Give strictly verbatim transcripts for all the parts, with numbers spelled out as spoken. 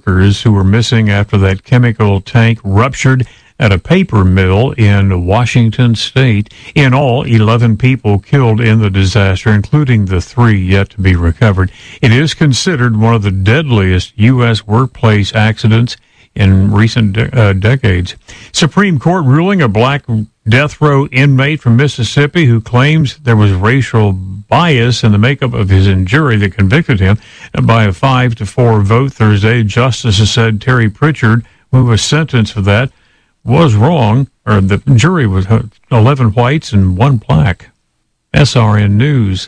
workers who were missing after that chemical tank ruptured at a paper mill in Washington state. In all, eleven people killed in the disaster, including the three yet to be recovered. It is considered one of the deadliest U S workplace accidents in recent de- uh, decades. Supreme Court ruling a black death row inmate from Mississippi who claims there was racial bias in the makeup of his jury that convicted him by a five to four vote Thursday. Justices said Terry Pritchard, who was sentenced for that, was wrong, or the jury was eleven whites and one black. S R N News.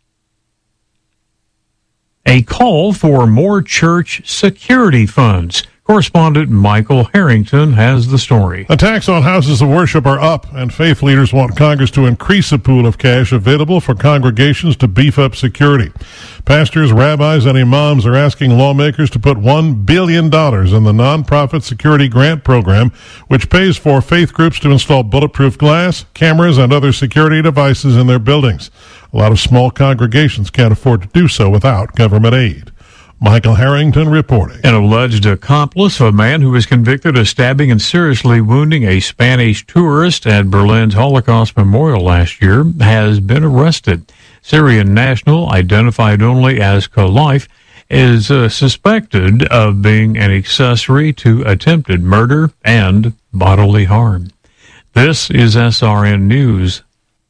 A call for more church security funds. Correspondent Michael Harrington has the story. Attacks on houses of worship are up, and faith leaders want Congress to increase the pool of cash available for congregations to beef up security. Pastors, rabbis, and imams are asking lawmakers to put one billion dollars in the nonprofit security grant program, which pays for faith groups to install bulletproof glass, cameras, and other security devices in their buildings. A lot of small congregations can't afford to do so without government aid. Michael Harrington reporting. An alleged accomplice of a man who was convicted of stabbing and seriously wounding a Spanish tourist at Berlin's Holocaust Memorial last year has been arrested. Syrian national, identified only as Khalif, is uh, suspected of being an accessory to attempted murder and bodily harm. This is S R N News.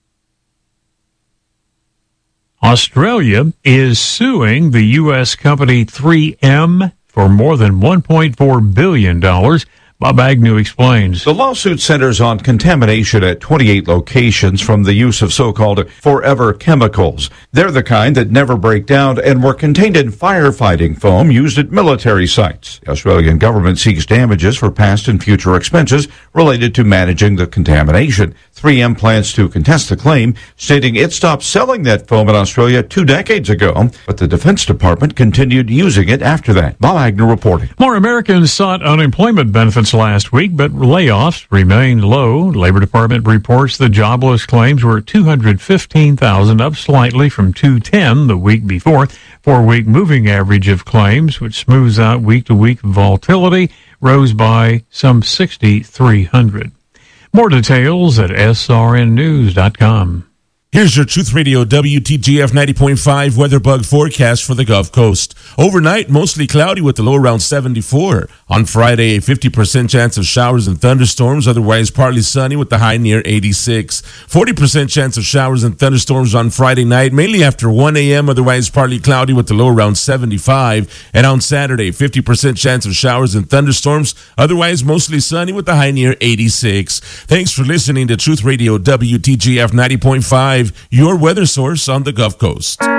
Australia is suing the U S company three M for more than one point four billion dollars. Bob Agnew explains. The lawsuit centers on contamination at twenty-eight locations from the use of so-called forever chemicals. They're the kind that never break down and were contained in firefighting foam used at military sites. The Australian government seeks damages for past and future expenses related to managing the contamination. three M plans to contest the claim, stating it stopped selling that foam in Australia two decades ago, but the Defense Department continued using it after that. Bob Agnew reporting. More Americans sought unemployment benefits last week, but layoffs remained low. Labor Department reports the jobless claims were two hundred fifteen thousand, up slightly from two hundred ten the week before. Four-week moving average of claims, which smooths out week-to-week volatility, rose by some six thousand three hundred. More details at S R N news dot com. Here's your Truth Radio W T G F ninety point five weather bug forecast for the Gulf Coast. Overnight, mostly cloudy with a low around seventy-four. On Friday, a fifty percent chance of showers and thunderstorms, otherwise partly sunny with the high near eighty-six. forty percent chance of showers and thunderstorms on Friday night, mainly after one a.m., otherwise partly cloudy with the low around seventy-five. And on Saturday, fifty percent chance of showers and thunderstorms, otherwise mostly sunny with the high near eighty-six. Thanks for listening to Truth Radio W T G F ninety point five. Your weather source on the Gulf Coast.